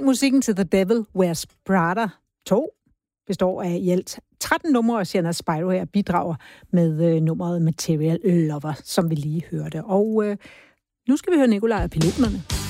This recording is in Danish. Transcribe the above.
musikken til The Devil Wears Prada 2 består af i alt 13 numre, og Shanna Spyro her bidrager med nummeret Material Lover, som vi lige hørte. Og nu skal vi høre Nikolaj og Piloterne.